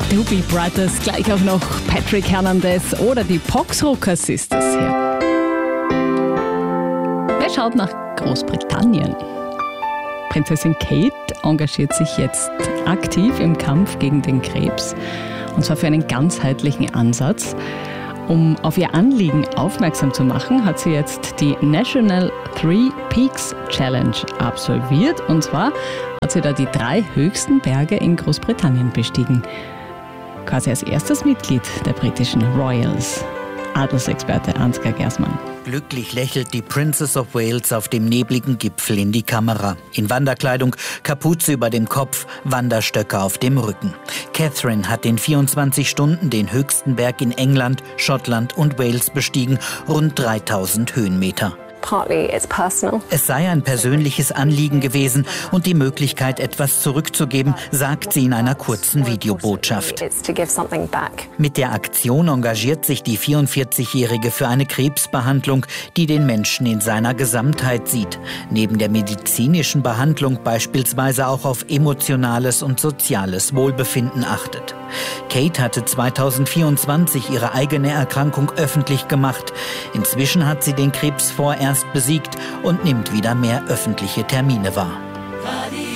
Doobie Brothers, gleich auch noch Patrick Hernandez oder die Poxrocker Sisters hier. Wer schaut nach Großbritannien? Prinzessin Kate engagiert sich jetzt aktiv im Kampf gegen den Krebs, und zwar für einen ganzheitlichen Ansatz. Um auf ihr Anliegen aufmerksam zu machen, hat sie jetzt die National 3 Peaks Challenge absolviert. Und zwar hat sie da die 3 höchsten Berge in Großbritannien bestiegen. Quasi als erstes Mitglied der britischen Royals. Adelsexperte Ansgar Gersmann. Glücklich lächelt die Princess of Wales auf dem nebligen Gipfel in die Kamera. In Wanderkleidung, Kapuze über dem Kopf, Wanderstöcke auf dem Rücken. Catherine hat in 24 Stunden den höchsten Berg in England, Schottland und Wales bestiegen, rund 3000 Höhenmeter. Es sei ein persönliches Anliegen gewesen und die Möglichkeit, etwas zurückzugeben, sagt sie in einer kurzen Videobotschaft. Mit der Aktion engagiert sich die 44-Jährige für eine Krebsbehandlung, die den Menschen in seiner Gesamtheit sieht. Neben der medizinischen Behandlung beispielsweise auch auf emotionales und soziales Wohlbefinden achtet. Kate hatte 2024 ihre eigene Erkrankung öffentlich gemacht. Inzwischen hat sie den Krebs vorerst besiegt und nimmt wieder mehr öffentliche Termine wahr.